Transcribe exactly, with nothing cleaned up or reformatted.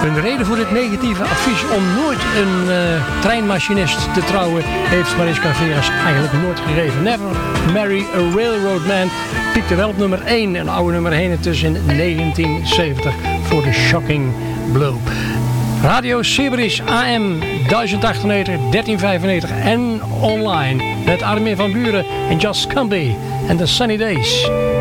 Een reden voor dit negatieve advies om nooit een uh, treinmachinist te trouwen heeft Mariska Veras eigenlijk nooit gegeven. Never Marry a Railroad Man piekte wel op nummer één, een oude nummer één tussen in negentien zeventig voor de Shocking Blow. Radio Sirius A M duizend achtennegentig, dertien vijfennegentig en online met Armin van Buuren en Just Camby en The Sunny Days.